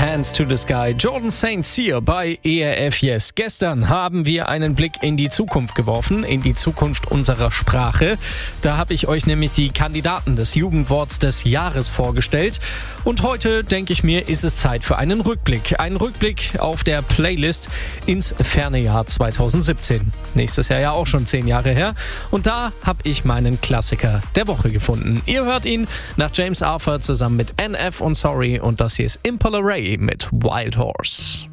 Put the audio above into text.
Hands to the Sky. Jordan St. Cyr bei ERF Yes. Gestern haben wir einen Blick in die Zukunft geworfen, in die Zukunft unserer Sprache. Da habe ich euch nämlich die Kandidaten des Jugendworts des Jahres vorgestellt. Und heute, denke ich mir, ist es Zeit für einen Rückblick. Einen Rückblick auf der Playlist ins ferne Jahr 2017. Nächstes Jahr ja auch schon 10 Jahre her. Und da habe ich meinen Klassiker der Woche gefunden. Ihr hört ihn nach James Arthur zusammen mit NF und Sorry. Und das hier ist Impala Ray mit Wild Horse.